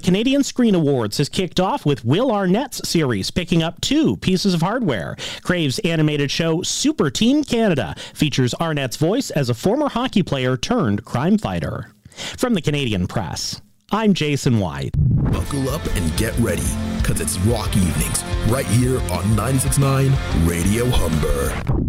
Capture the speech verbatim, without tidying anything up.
the Canadian Screen Awards has kicked off with Will Arnett's series picking up two pieces of hardware. Crave's animated show Super Team Canada features Arnett's voice as a former hockey player turned crime fighter. From the Canadian Press, I'm Jason White. Buckle up and get ready, because it's Rock Evenings right here on ninety-six point nine Radio Humber.